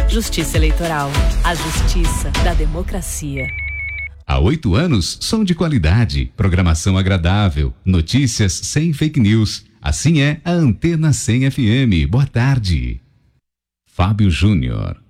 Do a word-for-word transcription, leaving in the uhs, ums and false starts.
Justiça Eleitoral. A justiça da democracia. Há oito anos, som de qualidade, programação agradável, notícias sem fake news. Assim é a Antena cem F M. Boa tarde. Fábio Júnior.